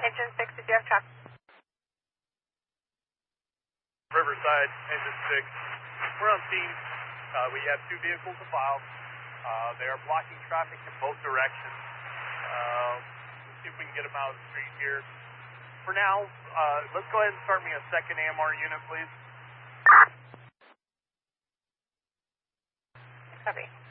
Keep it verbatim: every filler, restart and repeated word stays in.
Engine six, did you have traffic? Riverside, Engine six. We're on scene. Uh, we have two vehicles to file. Uh, they are blocking traffic in both directions. Uh, let's see if we can get them out of the street here. For now, uh, let's go ahead and start me a second A M R unit, please. Copy.